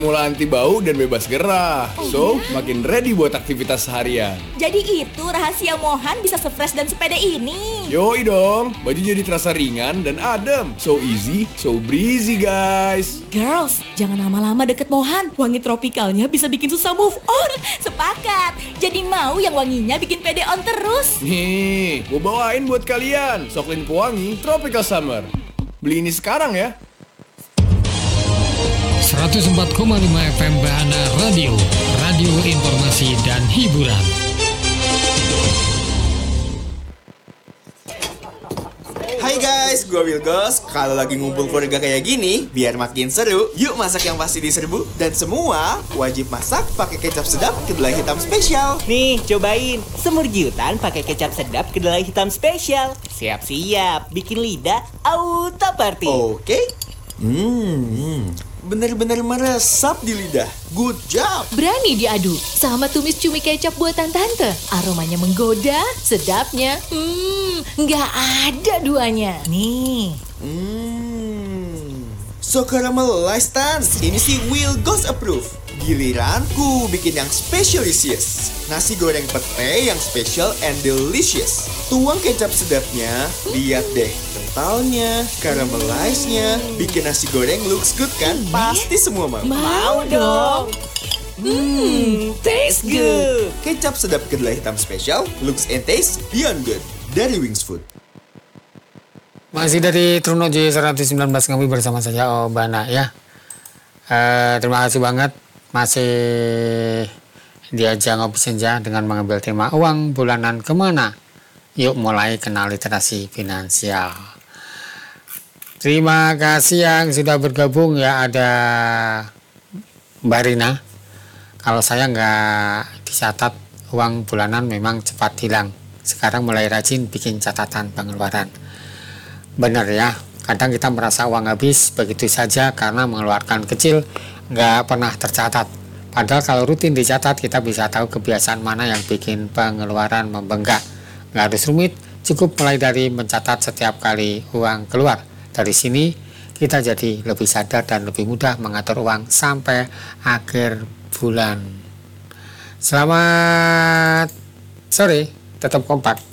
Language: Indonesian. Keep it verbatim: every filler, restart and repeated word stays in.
Formula anti bau dan bebas gerah. Oh, So, iya? makin ready buat aktivitas seharian. Jadi itu rahasia Mohan bisa se-fresh dan sepede ini. Yoi dong, baju jadi terasa ringan dan adem. So easy, so breezy guys. Girls, jangan lama-lama deket Mohan. Wangi tropikalnya bisa bikin susah move on. Sepakat. Jadi mau yang wanginya bikin pede on terus. Nih, gue bawain buat kalian Soklin Pewangi Tropical Summer. Beli ini sekarang ya. seratus empat koma lima F M Bahana Radio, radio informasi dan hiburan. Hai guys, gue Wilgos. Kalau lagi ngumpul keluarga kayak gini, biar makin seru, yuk masak yang pasti diserbu. Dan semua wajib masak pakai kecap sedap kedelai hitam spesial. Nih, cobain semur jiutan pakai kecap sedap kedelai hitam spesial. Siap-siap, bikin lidah auto party. Oke. Hmm, bener-bener meresap di lidah. Good job. Berani diadu sama tumis cumi kecap buatan tante. Aromanya menggoda, sedapnya, hmm, nggak ada duanya. Nih, Hmm, so caramelized tan. Ini sih Wilgos approve. Giliranku bikin yang specialisius. Nasi goreng pete yang special and delicious. Tuang kecap sedapnya, lihat deh kentalnya, caramelized-nya. Bikin nasi goreng looks good kan? Pasti semua mau. mau dong. Hmm, taste good. Kecap sedap kedelai hitam spesial, looks and taste beyond good. Dari Wings Food. Masih dari Trunojo seratus sembilan belas kami bersama saya Obana ya. Eh, terima kasih banget masih diajak ngopi senja dengan mengambil tema uang bulanan kemana. Yuk mulai kenal literasi finansial. Terima kasih yang sudah bergabung ya, ada Mbak Rina. Kalau saya nggak dicatat uang bulanan memang cepat hilang. Sekarang mulai rajin bikin catatan pengeluaran. Benar ya, kadang kita merasa uang habis begitu saja karena mengeluarkan kecil nggak pernah tercatat. Padahal kalau rutin dicatat kita bisa tahu kebiasaan mana yang bikin pengeluaran membengkak. Nggak harus rumit, cukup mulai dari mencatat setiap kali uang keluar. Dari sini kita jadi lebih sadar dan lebih mudah mengatur uang sampai akhir bulan. Selamat sore, tetap kompak.